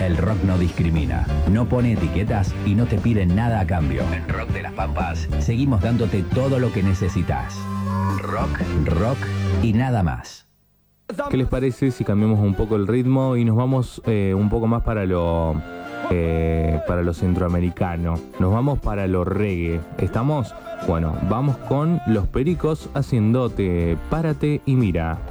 El rock no discrimina, no pone etiquetas y no te pide nada a cambio. En Rock de las Pampas seguimos dándote todo lo que necesitas. Rock y nada más. ¿Qué les parece si cambiamos un poco el ritmo y nos vamos un poco más para lo centroamericano? Nos vamos para lo reggae. ¿Estamos? Bueno, vamos con Los Pericos haciéndote Párate y Mira.